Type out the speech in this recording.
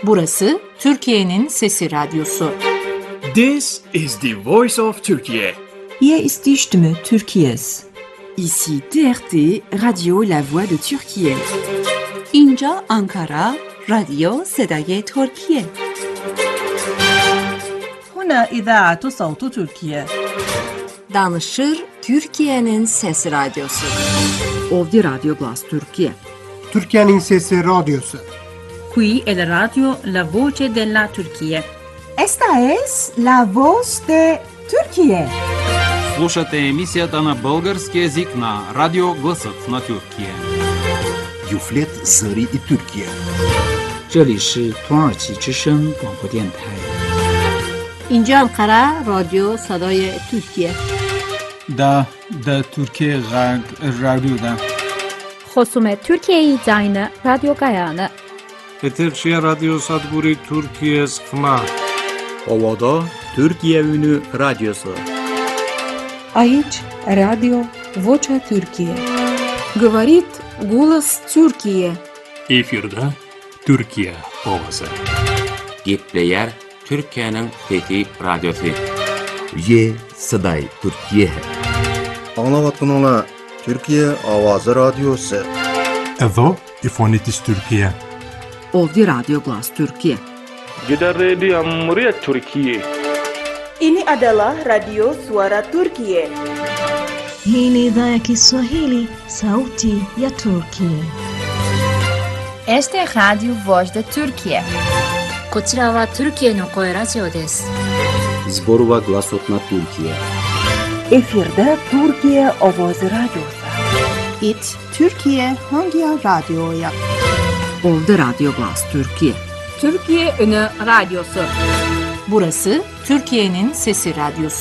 Burası Türkiye'nin Sesi Radyosu. This is the voice of Turkey. Hier ist die Stimme Türkiye's. Ici TRT, Radio La Voix de Türkiye. اینجا آنکارا، رادیو صدای ترکیه. هنا إذاعة صوت تركيا. Danışır Türkiye'nin Sesi Radyosu. Ovdje Radio Glas Türkiye. Türkiye'nin Sesi Radyosu. Qui è la radio La Voce della Turchia. Esta es La Voz de Türkiye. Слушате емисията на български език на Радио Гласът на Türkiye. Юфлет Зари и Türkiye. 这里是土耳其之声广播电台。 اینجا انقره رادیو صدای ترکیه. دا ترکیه رادیو دا. خصوم ترکیه زاین رادیو گایانه. Eterşehir Radyo Sadburi Türkiye Sıkma. Ovada Türkiye Ünü Radyosu. Aici Radio Vocea Türkiye. Говорит голос Türkiye. Efirde Türkiye ovası. Gepleyer Türkiye'nin fethi radyosu. Ye Saday Türkiye. Anlavatın Türkiye Avazı Radyosu. Edo İfonitis Türkiye. Ovdje Radio Glas Türkiye. Gida Radio Cumhuriyet Türkiye. Ini adalah Radio Suara Turkiye. Hii ni idhaa ya Kiswahili, Sauti ya Turkiye. Este es Radio Voz de Turkiye. こちらはトルキエの声ラジオです。 Zborova Glasot na Türkiye. Efirde Türkiye Ovoz Radyosu. It Türkiye Hangi Radyo'ya? Ovdje Radio Glas Türkiye. Türkiye Ünü Radyosu. Burası Türkiye'nin Sesi Radyosu.